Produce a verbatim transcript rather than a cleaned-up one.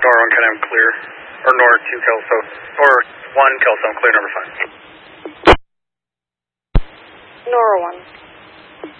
Nora one, can I have clear? Or Nora two, Kelso. Or one, Kelso, clear number five. Nora one.